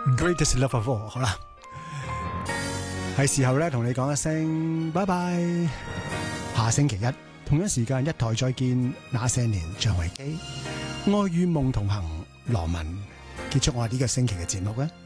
Greatest Love of All， 好啦，係時候咧同你講一聲拜拜，下星期一同一時間一台再見。那些年，張維基，愛與夢同行，羅文結束我哋呢個星期嘅節目咧。